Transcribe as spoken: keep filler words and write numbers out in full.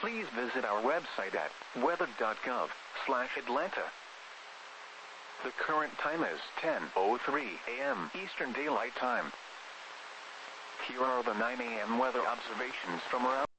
please visit our website at weather dot gov slash Atlanta. The current time is ten oh three a m Eastern Daylight Time. Here are the nine a m weather observations from around